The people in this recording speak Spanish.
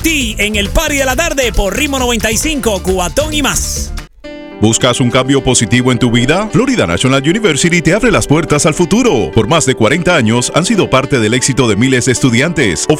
ti en el Party de la Tarde por Ritmo 95, Cubatón y más. ¿Buscas un cambio positivo en tu vida? Florida National University te abre las puertas al futuro. Por más de 40 años han sido parte del éxito de miles de estudiantes,